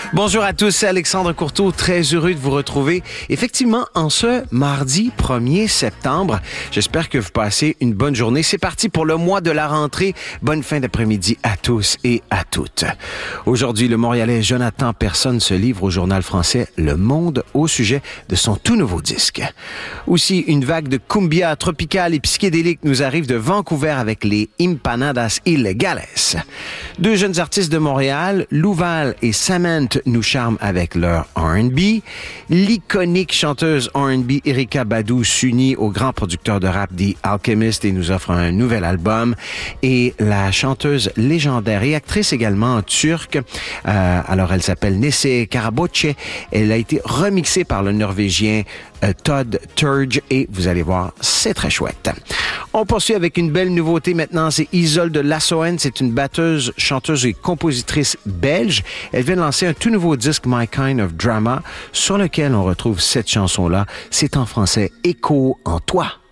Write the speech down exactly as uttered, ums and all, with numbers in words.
Bonjour à tous, c'est Alexandre Courteau, très heureux de vous retrouver effectivement en ce mardi premier septembre. J'espère que vous passez une bonne journée. C'est parti pour le mois de la rentrée. Bonne fin d'après-midi à tous et à toutes. Aujourd'hui, le Montréalais Jonathan Personne se livre au journal français Le Monde au sujet de son tout nouveau disque. Aussi, une vague de cumbia tropicale et psychédélique nous arrive de Vancouver avec les Empanadas Ilegales. Deux jeunes artistes de Montréal, Louval et Samantha, nous charment avec leur R and B. L'iconique chanteuse R and B Erykah Badu s'unit au grand producteur de rap The Alchemist et nous offre un nouvel album. Et la chanteuse légendaire et actrice également turque, euh, alors elle s'appelle Nese Karaboche. Elle a été remixée par le Norvégien euh, Todd Turge et vous allez voir, c'est très chouette. On poursuit avec une belle nouveauté maintenant, c'est Isolde Lassoen. C'est une batteuse, chanteuse et compositrice belge. Elle vient de lancer un tout nouveau disque My Kind of Drama sur lequel on retrouve cette chanson-là. C'est en français Écho en toi.